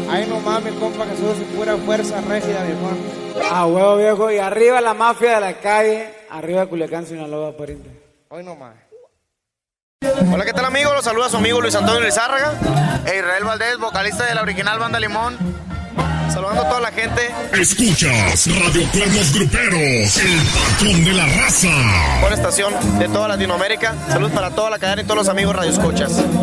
Ay, no mames, compa, Jesús, pura fuerza rígida, viejón. Ah, huevo, viejo. Y arriba la mafia de la calle. Arriba Culiacán, Sinaloa, pariente. Hoy no más. Hola, ¿qué tal, amigos? Los saluda su amigo Luis Antonio Lizárraga e Israel Valdés, vocalista de la original Banda Limón. Saludando a toda la gente. Escuchas Radio Cuernos Gruperos, el patrón de la raza. Buena estación de toda Latinoamérica. Saludos para toda la cadena y todos los amigos radioescuchas.